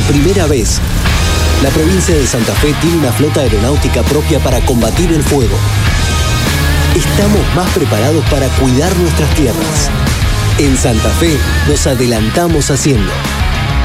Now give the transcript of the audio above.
primera vez, la provincia de Santa Fe tiene una flota aeronáutica propia para combatir el fuego. Estamos más preparados para cuidar nuestras tierras. En Santa Fe nos adelantamos haciendo.